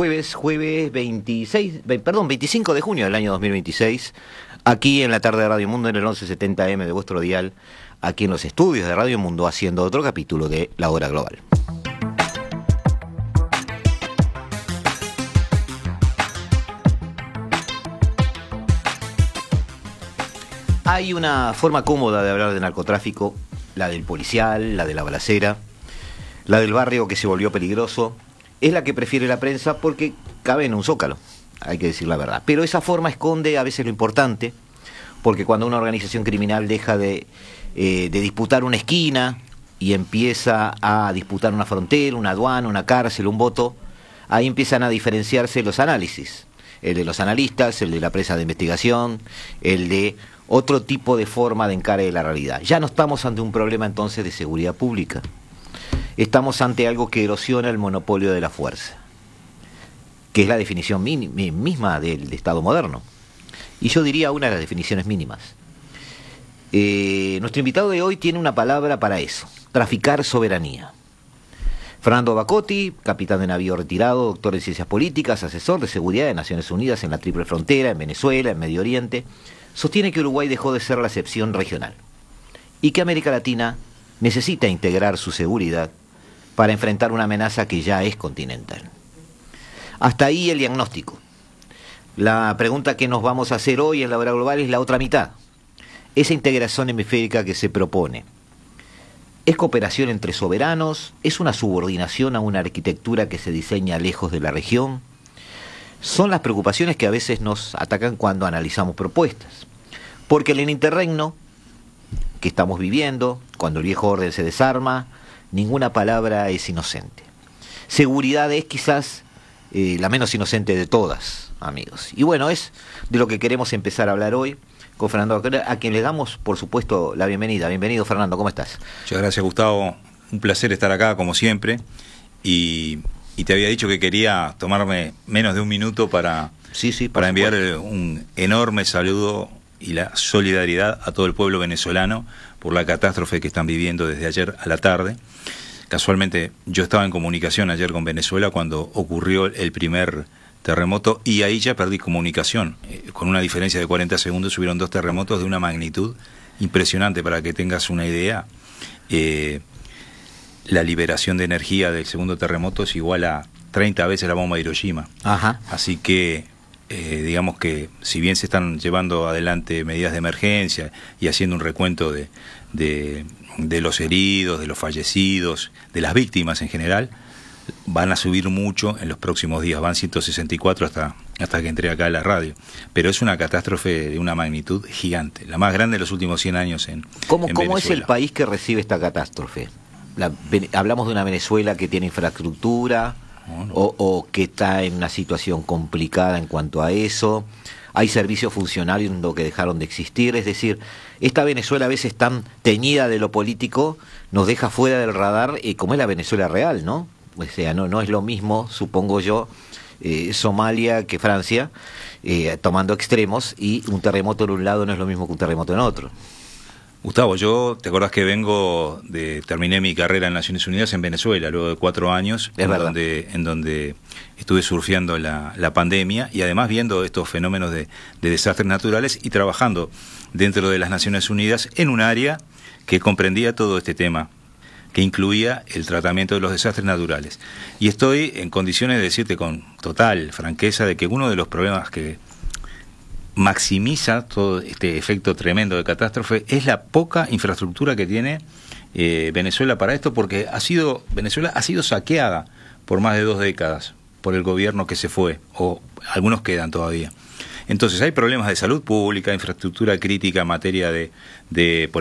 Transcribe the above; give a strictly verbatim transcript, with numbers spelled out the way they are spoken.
jueves, jueves veintiséis, perdón, veinticinco de junio del año dos mil veintiséis, aquí en la tarde de Radio Mundo, en el once setenta eme de vuestro dial, aquí en los estudios de Radio Mundo, haciendo otro capítulo de La Hora Global. Hay una forma cómoda de hablar de narcotráfico, la del policial, la de la balacera, la del barrio que se volvió peligroso. Es la que prefiere la prensa porque cabe en un zócalo, hay que decir la verdad. Pero esa forma esconde a veces lo importante, porque cuando una organización criminal deja de, eh, de disputar una esquina y empieza a disputar una frontera, una aduana, una cárcel, un voto, ahí empiezan a diferenciarse los análisis. El de los analistas, el de la prensa de investigación, el de otro tipo de forma de encare de la realidad. Ya no estamos ante un problema entonces de seguridad pública. Estamos ante algo que erosiona el monopolio de la fuerza, que es la definición misma del Estado moderno. Y yo diría una de las definiciones mínimas. Eh, nuestro invitado de hoy tiene una palabra para eso: traficar soberanía. Fernando Bacotti, capitán de navío retirado, doctor en ciencias políticas, asesor de seguridad de Naciones Unidas en la Triple Frontera, en Venezuela, en Medio Oriente, sostiene que Uruguay dejó de ser la excepción regional y que América Latina necesita integrar su seguridad para enfrentar una amenaza que ya es continental. Hasta ahí el diagnóstico. La pregunta que nos vamos a hacer hoy en La Hora Global es la otra mitad. Esa integración hemisférica que se propone, ¿es cooperación entre soberanos? ¿Es una subordinación a una arquitectura que se diseña lejos de la región? Son las preocupaciones que a veces nos atacan cuando analizamos propuestas. Porque en el interregno que estamos viviendo, cuando el viejo orden se desarma, ninguna palabra es inocente. Seguridad es quizás eh, la menos inocente de todas, amigos. Y bueno, es de lo que queremos empezar a hablar hoy con Fernando, a quien le damos, por supuesto, la bienvenida. Bienvenido, Fernando, ¿cómo estás? Muchas gracias, Gustavo. Un placer estar acá, como siempre. Y, y te había dicho que quería tomarme menos de un minuto para, sí, sí, para enviar supuesto. un enorme saludo y la solidaridad a todo el pueblo venezolano por la catástrofe que están viviendo desde ayer a la tarde. Casualmente yo estaba en comunicación ayer con Venezuela cuando ocurrió el primer terremoto y ahí ya perdí comunicación. Eh, con una diferencia de cuarenta segundos hubieron dos terremotos de una magnitud impresionante. Para que tengas una idea, eh, la liberación de energía del segundo terremoto es igual a treinta veces la bomba de Hiroshima. Ajá. Así que Eh, digamos que si bien se están llevando adelante medidas de emergencia y haciendo un recuento de, de, de los heridos, de los fallecidos, de las víctimas en general, van a subir mucho en los próximos días. Van ciento sesenta y cuatro hasta, hasta que entré acá a la radio. Pero es una catástrofe de una magnitud gigante, la más grande de los últimos cien años en, ¿Cómo, en ¿Cómo Venezuela. es el país que recibe esta catástrofe? La, hablamos de una Venezuela que tiene infraestructura, No, no. O, o que está en una situación complicada en cuanto a eso. Hay servicios funcionando que dejaron de existir. Es decir, esta Venezuela a veces tan teñida de lo político nos deja fuera del radar, eh, como es la Venezuela real, ¿no? O sea, no, no es lo mismo, supongo yo, eh, Somalia que Francia, eh, tomando extremos, y un terremoto en un lado no es lo mismo que un terremoto en otro. Gustavo, yo, ¿te acordás que vengo de, terminé mi carrera en Naciones Unidas en Venezuela, luego de cuatro años, es en verdad. donde, en donde estuve surfeando la, la pandemia y además viendo estos fenómenos de, de desastres naturales y trabajando dentro de las Naciones Unidas en un área que comprendía todo este tema, que incluía el tratamiento de los desastres naturales. Y estoy en condiciones de decirte con total franqueza de que uno de los problemas que maximiza todo este efecto tremendo de catástrofe es la poca infraestructura que tiene eh, Venezuela para esto, porque ha sido Venezuela ha sido saqueada por más de dos décadas por el gobierno que se fue, o algunos quedan todavía. Entonces hay problemas de salud pública, infraestructura crítica en materia de, de por